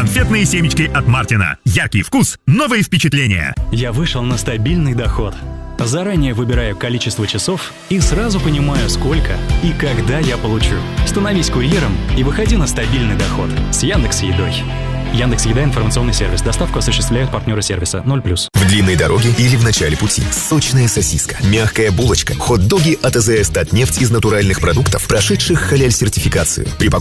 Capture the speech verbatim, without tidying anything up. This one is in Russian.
Конфетные семечки от Мартина. Яркий вкус, новые впечатления. Я вышел на стабильный доход. Заранее выбираю количество часов и сразу понимаю, сколько и когда я получу. Становись курьером и выходи на стабильный доход с Яндекс.Едой. Яндекс.Еда — информационный сервис. Доставку осуществляют партнеры сервиса. ноль плюс. В длинной дороге или в начале пути. Сочная сосиска, мягкая булочка, хот-доги от АЗС Татнефть из натуральных продуктов, прошедших халяль-сертификацию. При